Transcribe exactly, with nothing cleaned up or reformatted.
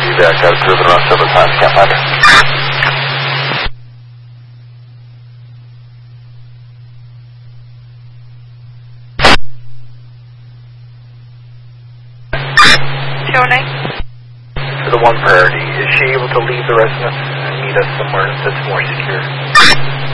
See that, got it driven around several times, can't find her. two oh nine. For the one priority, is she able to leave the residence and meet us somewhere that's more secure?